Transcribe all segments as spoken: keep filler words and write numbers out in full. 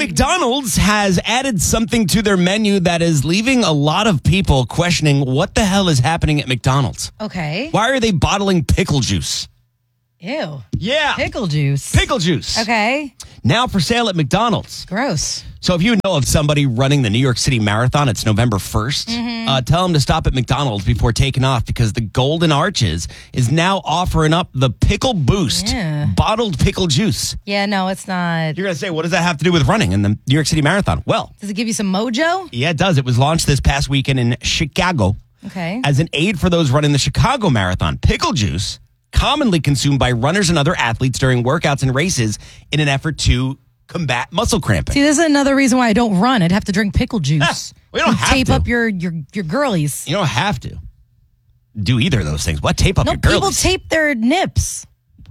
McDonald's has added something to their menu that is leaving a lot of people questioning what the hell is happening at McDonald's. Okay. Why are they bottling pickle juice? Ew. Yeah. Pickle juice. Pickle juice. Okay. Now for sale at McDonald's. Gross. So if you know of somebody running the New York City Marathon, it's November first, mm-hmm. uh, tell them to stop at McDonald's before taking off because the Golden Arches is now offering up the Pickle Boost Yeah. bottled pickle juice. Yeah, no, it's not. You're going to say, what does that have to do with running in the New York City Marathon? Well, Does it give you some mojo? yeah, it does. It was launched this past weekend in Chicago Okay. as an aid for those running the Chicago Marathon. Pickle juice, commonly consumed by runners and other athletes during workouts and races in an effort to combat muscle cramping. See, this is another reason why I don't run. I'd have to drink pickle juice. We don't You have tape to. up your, your, your girlies. You don't have to do either of those things. What? Tape up No, your girlies? people tape their nips.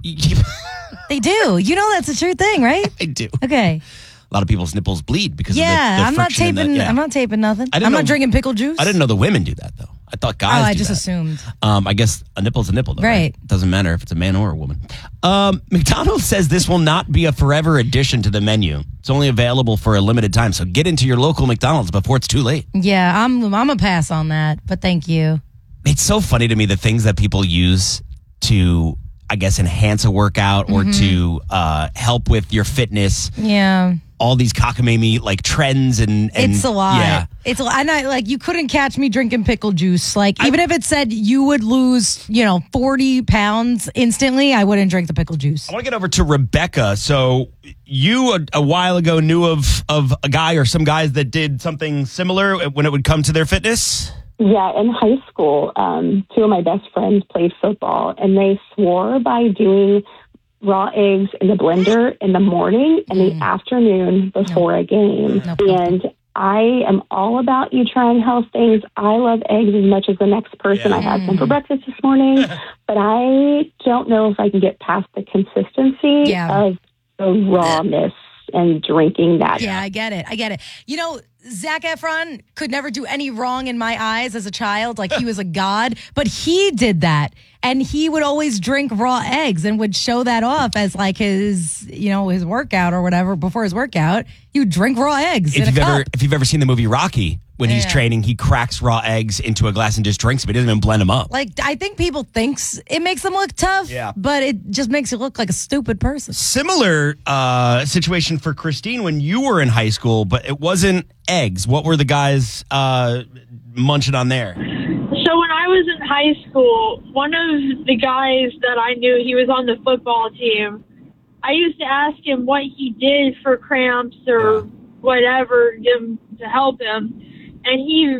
I They do. You know that's a true thing, right? do. Okay. A lot of people's nipples bleed because Yeah, of the, the I'm not friction in taping. the- yeah. I'm not taping nothing. I didn't I'm not know- drinking pickle juice. I didn't know the women do that though. I thought guys. Oh, I do just that. assumed. Um, I guess a nipple's a nipple, though. Right. Doesn't matter if it's a man or a woman. Um, McDonald's says this will not be a forever addition to the menu. It's only available for a limited time. So get into your local McDonald's before it's too late. Yeah, I'm. I'm a pass on that. But thank you. It's so funny to me the things that people use to, I guess, enhance a workout or Mm-hmm. to uh, help with your fitness. Yeah, All these cockamamie like trends and, and it's a lot. Yeah. It's a lot. And I, like you couldn't catch me drinking pickle juice. Like even if it said you would lose, you know, forty pounds instantly, I wouldn't drink the pickle juice. I want to get over to Rebecca. So you a, a while ago knew of of a guy or some guys that did something similar when it would come to their fitness? Yeah, in high school, um, two of my best friends played football, and they swore by doing raw eggs in the blender in the morning and the afternoon before a game. No. And I am all about you trying health things. I love eggs as much as the next person. Yeah. I had some for breakfast this morning, but I don't know if I can get past the consistency Yeah. of the rawness and drinking that. Yeah, I get it. I get it. You know, Zac Efron could never do any wrong in my eyes as a child. Like he was a god, but he did that. And he would always drink raw eggs and would show that off as like his, you know, his workout or whatever. Before his workout, he would drink raw eggs in If a you've cup. ever if you've ever seen the movie Rocky, when he's Yeah. training, he cracks raw eggs into a glass and just drinks them. He doesn't even blend them up. Like, I think people thinks it makes them look tough, Yeah. but it just makes you look like a stupid person. Similar uh, situation for Christine when you were in high school, but it wasn't eggs. What were the guys uh, munching on there? So when I was in high school, one of the guys that I knew, he was on the football team. I used to ask him what he did for cramps or Yeah. whatever him to help him. And he,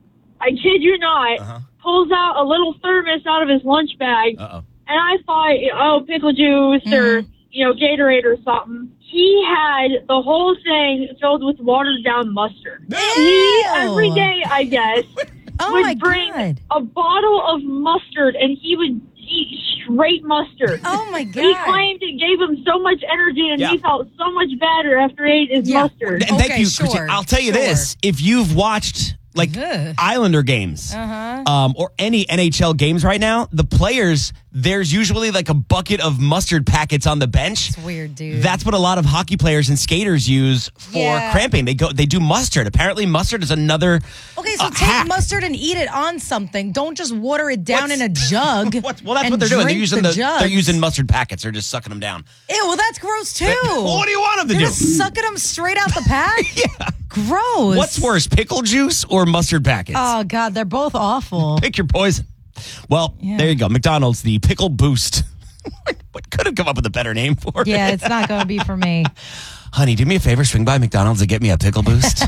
I kid you not, Uh-huh. pulls out a little thermos out of his lunch bag. Uh-oh. And I thought, oh, pickle juice or, you know, Gatorade or something. He had the whole thing filled with watered down mustard. He, every day, I guess, Oh would my bring God. a bottle of mustard and he would eat straight mustard. Oh my He God. claimed it gave him so much energy and Yeah. he felt so much better after he ate his Yeah. mustard. And thank Okay, you, sure, Christine. I'll tell you sure. this: if you've watched like Ugh. Islander games, Uh-huh. um, or any N H L games right now, the players, there's usually like a bucket of mustard packets on the bench. It's weird, dude. That's what a lot of hockey players and skaters use for Yeah. cramping. They go, they do mustard. Apparently, mustard is another. Okay, so uh, take hack. mustard and eat it on something. Don't just water it down What's- in a jug. What, well, that's and what they're doing. They're drink using the the, jugs. they're using mustard packets. They're just sucking them down. Ew, well, that's gross too. Well, what do you want them to They're do? just sucking them straight out the pack? Yeah. Gross. What's worse, pickle juice or mustard packets? Oh, God, they're both awful. Pick your poison. Well, Yeah. there you go. McDonald's, the Pickle Boost. What could have come up with a better name for it? Yeah, it's not going to be for me. Honey, do me a favor, swing by McDonald's and get me a Pickle Boost.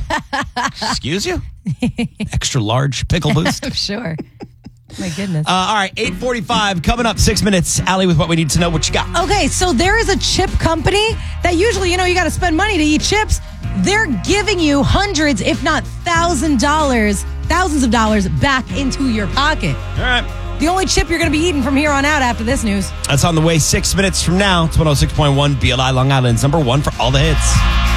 Excuse you? Extra large Pickle Boost. I'm sure. My goodness. Uh, all right, eight forty-five, coming up, six minutes. Allie with what we need to know. What you got? Okay, so there is a chip company that usually, you know, you got to spend money to eat chips. They're giving you hundreds, if not thousand dollars, thousands of dollars back into your pocket. All right. The only chip you're going to be eating from here on out after this news. That's on the way six minutes from now. It's one oh six point one B L I Long Island's number one for all the hits.